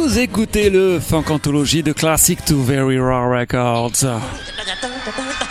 Vous écoutez le Funk Anthology de Classic to Very Raw Records.